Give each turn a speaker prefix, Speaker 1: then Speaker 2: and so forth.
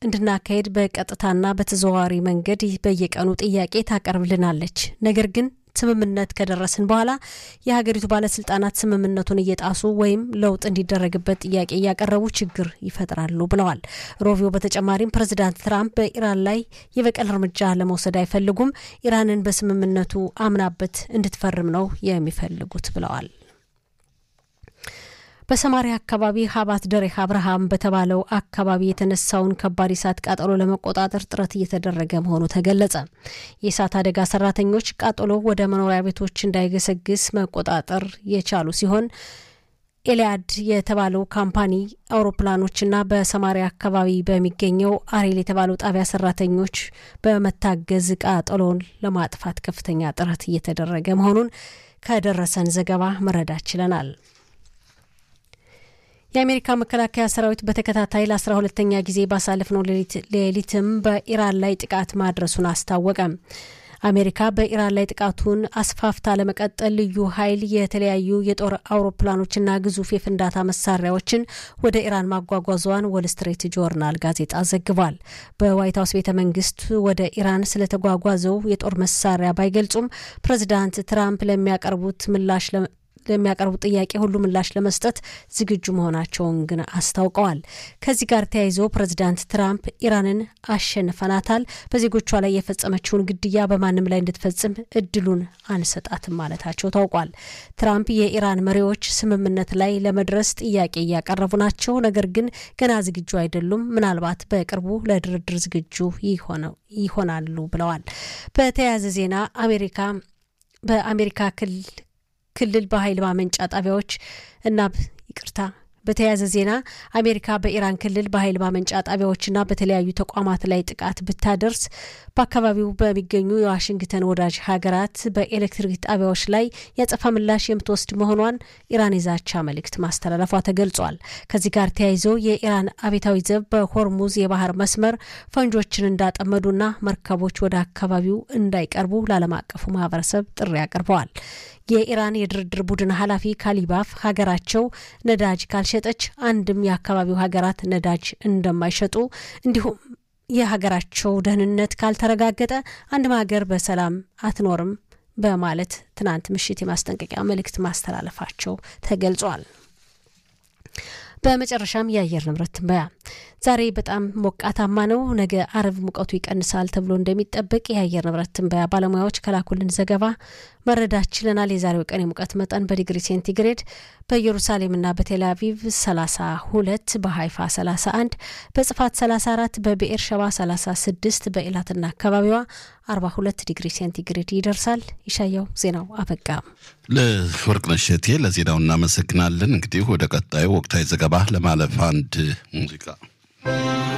Speaker 1: እንድናካሄድ በቀጥታና በተዘዋዋሪ መንገድ በየቀኑ ጥያቄ ታቀርብልናለች። ነገር ግን ስምምነት ከደረስን በኋላ የሀገሪቱ ባለስልጣናት ስምምነቱን እየጣሱ ወይም ለውጥ እንዲደረግበት ጥያቄ ያቀረቡ ችግር ይፈጥራሉ ብለዋል። ሮቪዮ በተጨማሪም ፕሬዝዳንት ትራምፕ በኢራን ላይ የበቀል እርምጃ ለመውሰድ አይፈልጉም፣ ኢራንን በስምምነቱ አምናበት እንድትፈርም ነው የሚፈልጉት ብለዋል። በሰማሪያ አካባቢ ሀባት ደሬህ አብርሃም በተባለው አካባቢ የተነሳውን ከባድ እሳት ቃጠሎ ለመቆጣጠር ጥረት እየተደረገ መሆኑ ተገለጸ። የእሳት አደጋ ሰራተኞች ቃጠሎ ወደ መኖሪያ ቤቶች እንዳይገሰግስ መቆጣጠር የቻሉ ሲሆን ኤሊያድ የተባለው ካምፓኒ አውሮፕላኖችና በሰማሪያ አካባቢ በሚገኘው አሬል የተባለው ጣቢያ ሰራተኞች በመታገዝ ቃጠሎን ለማጥፋት ከፍተኛ ጥረት እየተደረገ መሆኑን ከደረሰን ዘገባ መረዳት ችለናል። የአሜሪካ መከላከያ ሰራዊት በተከታታይ ለ12ኛ ጊዜ ባሳለፍነው ሌሊትም በኢራን ላይ ጥቃት ማድረሱን አስታወቀ። አሜሪካ በኢራን ላይ ጥቃቱን አስፋፍታ ለመቀጠል ልዩ ኃይል የተለያዩ የጦር አውሮፕላኖችና ግዙፍ የፍንዳታ መሳሪያዎችን ወደ ኢራን ማጓጓዟን ዎል ስትሪት ጆርናል ጋዜጣ ዘግቧል። በዋይት ሀውስ ቤተ መንግስት ወደ ኢራን ስለተጓጓዘው የጦር መሳሪያ ባይገልጹም ፕሬዝዳንት ትራምፕ ለሚያቀርቡ ጥያቄ ሁሉ ምላሽ ለመስጠት ዝግጁ መሆናቸውን ግን አስታውቀዋል። ከዚህ ጋር ተያይዞ ፕሬዝዳንት ትራምፕ ኢራንን አሸንፈናታል፣ በዜጎቿ ላይ የፈጸመችውን ግድያ በማንም ላይ እንድትፈጽም እድሉን አንሰጣትም ማለታቸው ታውቋል። ትራምፕ የኢራን መሪዎች ስምምነት ላይ ለመድረስ ጥያቄ እያቀረቡ ናቸው፣ ነገር ግን ገና ዝግጁ አይደሉም፣ ምናልባት በቅርቡ ለድርድር ዝግጁ ይሆናሉ ብለዋል። በተያያዘ ዜና በአሜሪካ ክልል በኃይል ማመንጫ ጣቢያዎች በተያያዘ ዜና አሜሪካ በኢራን ክልል በኃይል ማመንጫ ጣቢያዎችና በተለያዩ ተቋማት ላይ ጥቃት ብታደርስ በአካባቢው በሚገኙ የዋሽንግተን ወዳጅ ሀገራት በኤሌክትሪክ ጣቢያዎች ላይ ያጸፋ ምላሽ የምትወስድ መሆኗን ኢራን የዛቻ መልእክት ማስተላለፏ ተገልጿል። ከዚህ ጋር ተያይዞ የኢራን አብዮታዊ ዘብ በሆርሙዝ የባህር መስመር ፈንጆችን እንዳጠመዱና መርከቦች ወደ አካባቢው እንዳይቀርቡ ለዓለም አቀፉ ማህበረሰብ ጥሪ አቅርበዋል። የኢራን የድርድር ቡድን ኃላፊ ካሊባፍ ሀገራቸው ነዳጅ ካልሸጠች አንድም የአካባቢው ሀገራት ነዳጅ እንደማይሸጡ እንዲሁም የሀገራቸው ደህንነት ካልተረጋገጠ አንድም ሀገር በሰላም አትኖርም በማለት ትናንት ምሽት የማስጠንቀቂያ መልእክት ማስተላለፋቸው ተገልጿል። በመጨረሻም የአየር ንብረት ትንበያ ዛሬ በጣም ሞቃታማ ነው፣ ነገ አርብ ሙቀቱ ይቀንሳል ተብሎ እንደሚጠበቅ የአየር ንብረት ትንበያ ባለሙያዎች ከላኩልን ዘገባ መረዳት ችለናል። የዛሬው ቀን የሙቀት መጠን በዲግሪ ሴንቲግሬድ በኢየሩሳሌምና በቴል አቪቭ 32፣ በሃይፋ 31፣ በጽፋት 34፣ በብኤር ሸባ 36፣ በኢላትና አካባቢዋ 42 ዲግሪ ሴንቲግሬድ ይደርሳል። ይሻያው ዜናው አበቃ።
Speaker 2: ለወርቅነሽ እቴ ለዜናው እናመሰግናለን። እንግዲህ ወደ ቀጣዩ ወቅታዊ ዘገባ ለማለፍ አንድ ሙዚቃ